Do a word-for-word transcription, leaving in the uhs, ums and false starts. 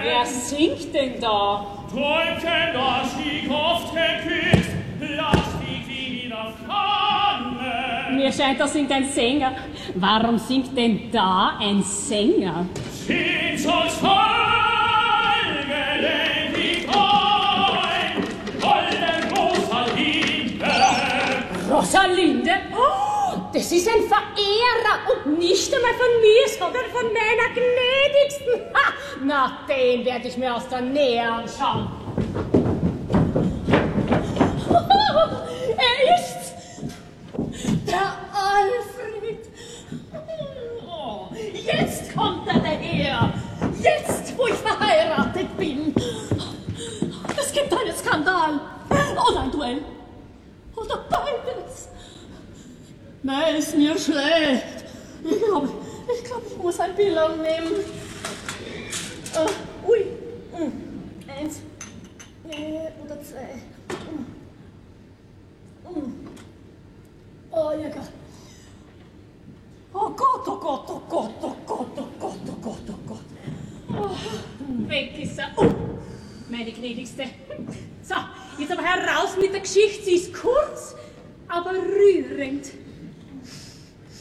Wer singt denn da? Täubchen, da stieg oft geküsst, da stieg sie wieder Fahne. Mir scheint, da singt ein Sänger. Warum singt denn da ein Sänger? Sind uns vollgelendig ein, golden Rosalinde. Rosalinde? Oh, das ist ein Verehrer und nicht einmal von mir, sondern von meiner Gnädigsten. Ha, na, den werde ich mir aus der Nähe anschauen. Er ist's! Der Alfred! Oh, jetzt kommt er daher! Jetzt, wo ich verheiratet bin! Es gibt einen Skandal! Oder ein Duell! Oder beides! Nein, ist mir schlecht! Ich glaube, ich, glaub, ich muss ein Pillow nehmen. Uh, ui! Mm. Eins. Äh, oder zwei. Mm. Mm. Oh, ja Gott. Oh Gott, oh Gott, oh Gott, oh Gott, oh Gott, oh Gott, oh Gott. Oh, weg ist er. Oh, meine Gnädigste. So, jetzt aber heraus mit der Geschichte. Sie ist kurz, aber rührend.